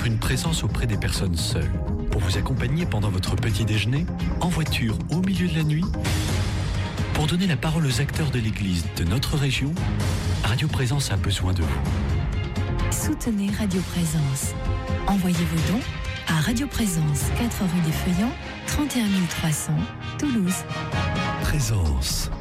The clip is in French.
être une présence auprès des personnes seules, pour vous accompagner pendant votre petit déjeuner, en voiture au milieu de la nuit. Pour donner la parole aux acteurs de l'Église de notre région, Radio Présence a besoin de vous. Soutenez Radio Présence. Envoyez vos dons à Radio Présence, 4 rue des Feuillants, 31 300, Toulouse. Présence.